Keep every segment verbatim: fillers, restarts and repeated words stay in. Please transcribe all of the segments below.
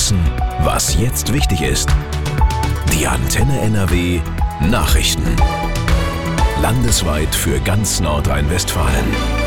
wissen, was jetzt wichtig ist. Die Antenne N R W Nachrichten. Landesweit für ganz Nordrhein-Westfalen.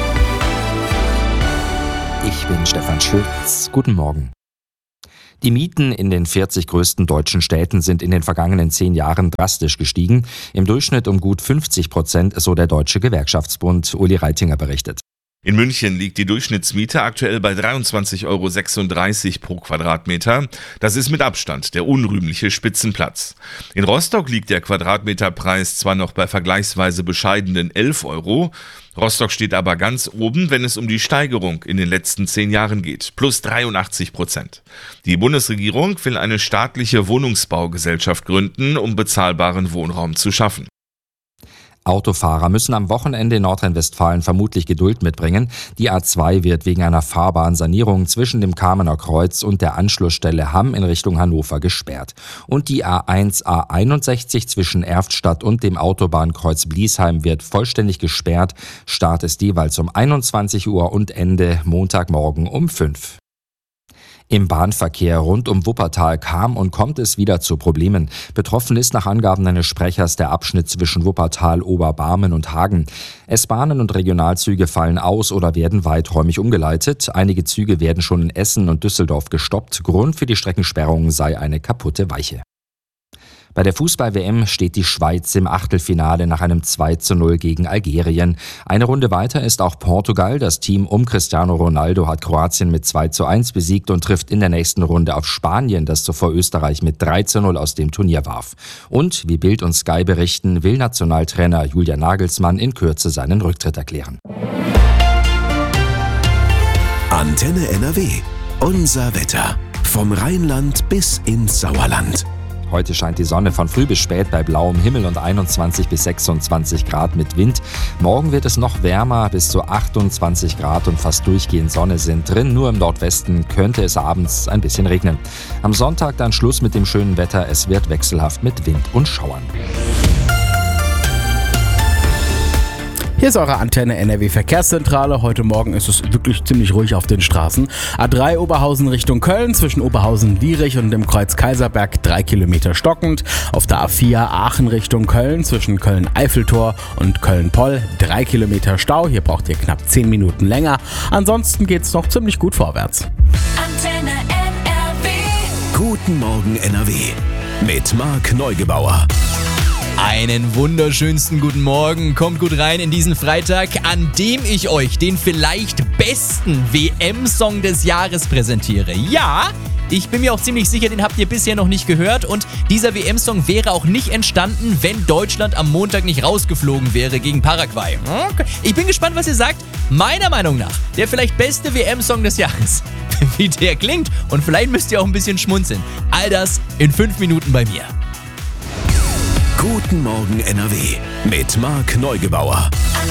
Ich bin Stefan Schulz. Guten Morgen. Die Mieten in den vierzig größten deutschen Städten sind in den vergangenen zehn Jahren drastisch gestiegen. Im Durchschnitt um gut fünfzig Prozent, so der Deutsche Gewerkschaftsbund. Uli Reitinger berichtet. In München liegt die Durchschnittsmiete aktuell bei dreiundzwanzig Euro sechsunddreißig pro Quadratmeter. Das ist mit Abstand der unrühmliche Spitzenplatz. In Rostock liegt der Quadratmeterpreis zwar noch bei vergleichsweise bescheidenen elf Euro. Rostock steht aber ganz oben, wenn es um die Steigerung in den letzten zehn Jahren geht. Plus dreiundachtzig Prozent. Die Bundesregierung will eine staatliche Wohnungsbaugesellschaft gründen, um bezahlbaren Wohnraum zu schaffen. Autofahrer müssen am Wochenende in Nordrhein-Westfalen vermutlich Geduld mitbringen. Die A zwei wird wegen einer Fahrbahnsanierung zwischen dem Kamener Kreuz und der Anschlussstelle Hamm in Richtung Hannover gesperrt. Und die A eins A einundsechzig zwischen Erftstadt und dem Autobahnkreuz Bliesheim wird vollständig gesperrt. Start ist jeweils um einundzwanzig Uhr und Ende Montagmorgen um fünf. Im Bahnverkehr rund um Wuppertal kam und kommt es wieder zu Problemen. Betroffen ist nach Angaben eines Sprechers der Abschnitt zwischen Wuppertal, Oberbarmen und Hagen. S-Bahnen und Regionalzüge fallen aus oder werden weiträumig umgeleitet. Einige Züge werden schon in Essen und Düsseldorf gestoppt. Grund für die Streckensperrung sei eine kaputte Weiche. Bei der Fußball-W M steht die Schweiz im Achtelfinale nach einem zwei zu null gegen Algerien. Eine Runde weiter ist auch Portugal. Das Team um Cristiano Ronaldo hat Kroatien mit zwei zu eins besiegt und trifft in der nächsten Runde auf Spanien, das zuvor Österreich mit drei zu null aus dem Turnier warf. Und, wie Bild und Sky berichten, will Nationaltrainer Julian Nagelsmann in Kürze seinen Rücktritt erklären. Antenne N R W. Unser Wetter. Vom Rheinland bis ins Sauerland. Heute scheint die Sonne von früh bis spät bei blauem Himmel und einundzwanzig bis sechsundzwanzig Grad mit Wind. Morgen wird es noch wärmer, bis zu achtundzwanzig Grad und fast durchgehend Sonne sind drin. Nur im Nordwesten könnte es abends ein bisschen regnen. Am Sonntag dann Schluss mit dem schönen Wetter. Es wird wechselhaft mit Wind und Schauern. Hier ist eure Antenne N R W Verkehrszentrale. Heute Morgen ist es wirklich ziemlich ruhig auf den Straßen. A drei Oberhausen Richtung Köln, zwischen Oberhausen-Wierich und dem Kreuz Kaiserberg drei Kilometer stockend. Auf der A vier Aachen Richtung Köln, zwischen Köln-Eiffeltor und Köln-Poll drei Kilometer Stau. Hier braucht ihr knapp zehn Minuten länger. Ansonsten geht's noch ziemlich gut vorwärts. Antenne N R W. Guten Morgen N R W mit Marc Neugebauer. Einen wunderschönsten guten Morgen. Kommt gut rein in diesen Freitag, an dem ich euch den vielleicht besten W M-Song des Jahres präsentiere. Ja, ich bin mir auch ziemlich sicher, den habt ihr bisher noch nicht gehört. Und dieser W M-Song wäre auch nicht entstanden, wenn Deutschland am Montag nicht rausgeflogen wäre gegen Paraguay. Okay. Ich bin gespannt, was ihr sagt. Meiner Meinung nach der vielleicht beste W M-Song des Jahres. Wie der klingt. Und vielleicht müsst ihr auch ein bisschen schmunzeln. All das in fünf Minuten bei mir. Guten Morgen N R W mit Marc Neugebauer.